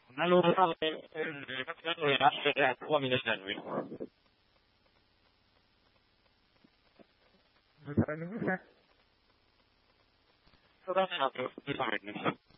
Allora, capitato le lasce e uomini servi. Sono stato di famiglia.